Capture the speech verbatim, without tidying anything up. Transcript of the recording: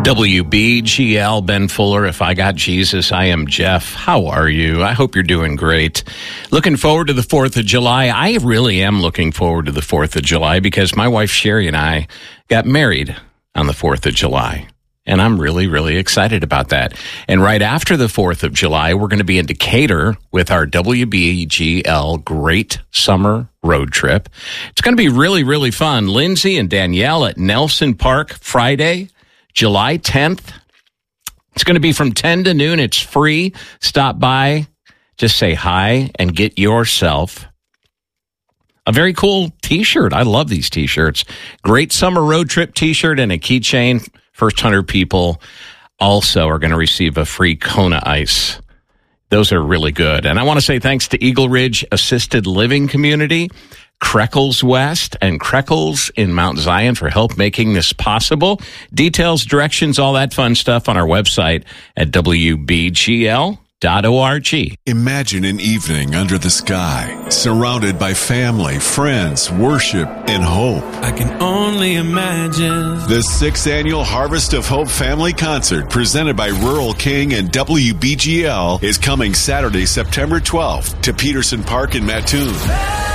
W B G L, Ben Fuller. If I got Jesus, I am Jeff. How are you? I hope you're doing great. Looking forward to the fourth of July. I really am looking forward to the fourth of July because my wife Sherry and I got married on the fourth of July. And I'm really, really excited about that. And right after the fourth of July, we're going to be in Decatur with our W B G L Great Summer Road Trip. It's going to be really, really fun. Lindsay and Danielle at Nelson Park Friday, July tenth. It's going to be from ten to noon. It's free. Stop by, just say hi, and get yourself a very cool T-shirt. I love these T-shirts. Great Summer Road Trip T-shirt and a keychain. First one hundred people also are going to receive a free Kona Ice. Those are really good. And I want to say thanks to Eagle Ridge Assisted Living Community, Creckles West, and Creckles in Mount Zion for help making this possible. Details, directions, all that fun stuff on our website at W B G L dot org. Imagine an evening under the sky, surrounded by family, friends, worship, and hope. I can only imagine. The sixth annual Harvest of Hope Family Concert, presented by Rural King and W B G L, is coming Saturday, September twelfth to Peterson Park in Mattoon.